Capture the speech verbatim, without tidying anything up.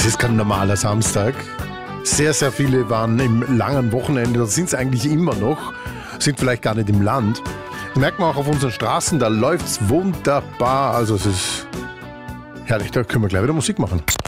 Es ist kein normaler Samstag. Sehr, sehr viele waren im langen Wochenende, das sind es eigentlich immer noch, sind vielleicht gar nicht im Land. Das merkt man auch auf unseren Straßen, da läuft es wunderbar. Also es ist herrlich, da können wir gleich wieder Musik machen.